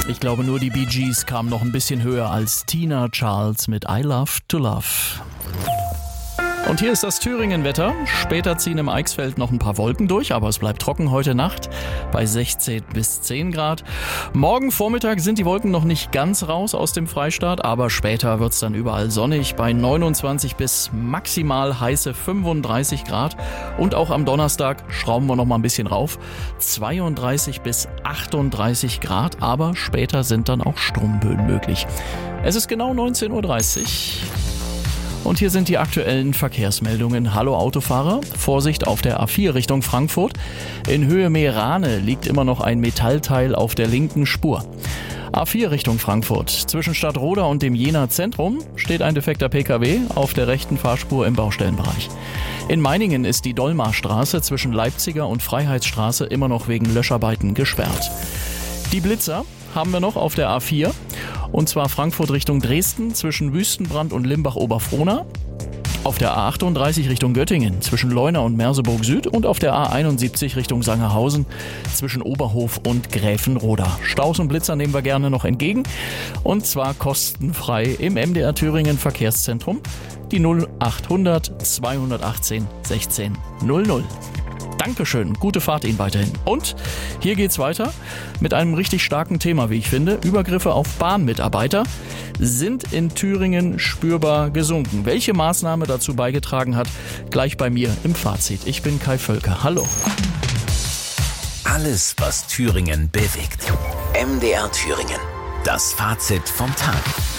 Ich glaube, nur die Bee Gees kamen noch ein bisschen höher als Tina Charles mit I Love to Love. Und hier ist das Thüringen-Wetter. Später ziehen im Eichsfeld noch ein paar Wolken durch, aber es bleibt trocken heute Nacht bei 16 bis 10 Grad. Morgen Vormittag sind die Wolken noch nicht ganz raus aus dem Freistaat, aber später wird's dann überall sonnig bei 29 bis maximal heiße 35 Grad. Und auch am Donnerstag schrauben wir noch mal ein bisschen rauf. 32 bis 38 Grad, aber später sind dann auch Sturmböen möglich. Es ist genau 19:30 Uhr. Und hier sind die aktuellen Verkehrsmeldungen. Hallo Autofahrer, Vorsicht auf der A4 Richtung Frankfurt. In Höhe Meerane liegt immer noch ein Metallteil auf der linken Spur. A4 Richtung Frankfurt. Zwischen Stadtroda und dem Jenaer Zentrum steht ein defekter Pkw auf der rechten Fahrspur im Baustellenbereich. In Meiningen ist die Dollmarstraße zwischen Leipziger und Freiheitsstraße immer noch wegen Löscharbeiten gesperrt. Die Blitzer haben wir noch auf der A4. Und zwar Frankfurt Richtung Dresden zwischen Wüstenbrand und Limbach-Oberfrohna. Auf der A38 Richtung Göttingen zwischen Leuna und Merseburg Süd und auf der A71 Richtung Sangerhausen zwischen Oberhof und Gräfenroda. Staus und Blitzer nehmen wir gerne noch entgegen und zwar kostenfrei im MDR Thüringen Verkehrszentrum, die 0800 218 16 00. Dankeschön, gute Fahrt Ihnen weiterhin. Und hier geht's weiter mit einem richtig starken Thema, wie ich finde. Übergriffe auf Bahnmitarbeiter sind in Thüringen spürbar gesunken. Welche Maßnahme dazu beigetragen hat, gleich bei mir im Fazit. Ich bin Kai Völker. Hallo. Alles, was Thüringen bewegt. MDR Thüringen. Das Fazit vom Tag.